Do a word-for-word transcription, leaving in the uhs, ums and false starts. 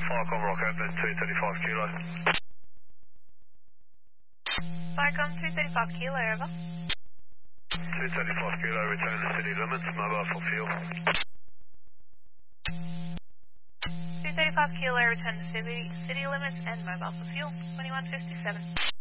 Falcon Rock Open, two thirty-five kilo. Falcon two thirty-five kilo, over. two thirty-five kilo, return to city limits, mobile for fuel. two thirty-five kilo, return to city, city limits and mobile for fuel, twenty-one fifty-seven.